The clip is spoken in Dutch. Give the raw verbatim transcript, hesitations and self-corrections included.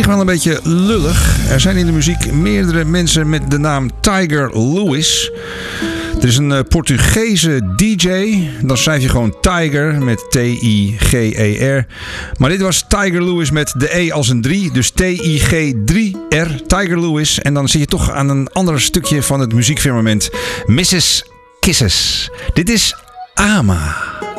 wel een beetje lullig. Er zijn in de muziek meerdere mensen met de naam Tiger Lewis. Er is een Portugese D J. Dan schrijf je gewoon Tiger met T I G E R. Maar dit was Tiger Lewis met de E als een drie. Dus T I G drie R. Tiger Lewis. En dan zit je toch aan een ander stukje van het muziekfirmament. missus Kisses. Dit is Ama.